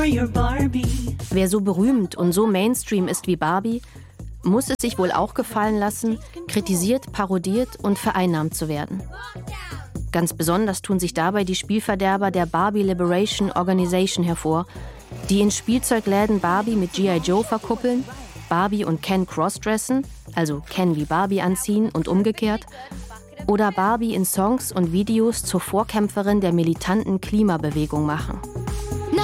Wer so berühmt und so Mainstream ist wie Barbie, muss es sich wohl auch gefallen lassen, kritisiert, parodiert und vereinnahmt zu werden. Ganz besonders tun sich dabei die Spielverderber der Barbie Liberation Organization hervor, die in Spielzeugläden Barbie mit G.I. Joe verkuppeln, Barbie und Ken crossdressen, also Ken wie Barbie anziehen und umgekehrt, oder Barbie in Songs und Videos zur Vorkämpferin der militanten Klimabewegung machen.